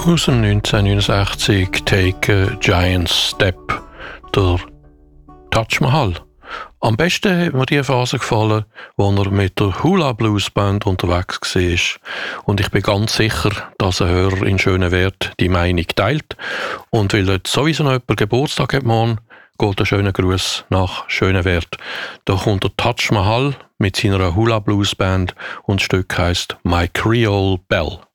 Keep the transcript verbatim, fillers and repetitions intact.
Aus dem neunzehnhundertneunundsechzig «Take a Giant Step», der Taj Mahal. Am besten hat mir die Phase gefallen, wo er mit der Hula Blues Band unterwegs war. Und ich bin ganz sicher, dass ein Hörer in Schönewert die Meinung teilt. Und weil dort sowieso noch jemand Geburtstag hat morgen, geht ein schöner Gruß nach Schönewert. Da kommt der Taj Mahal mit seiner Hula Blues Band und das Stück heisst «My Creole Belle».